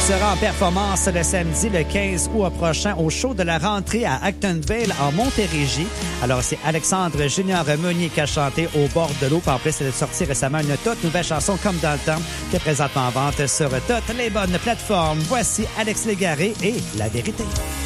sera en performance le samedi, le 15 août prochain, au show de la rentrée à Actonville, en Montérégie. Alors, c'est Alexandre Junior Meunier qui a chanté Au bord de l'eau. En plus, elle a sorti récemment une toute nouvelle chanson, Comme dans le temps, qui est présentement en vente sur toutes les bonnes plateformes. Voici Alex Légaré et La Vérité.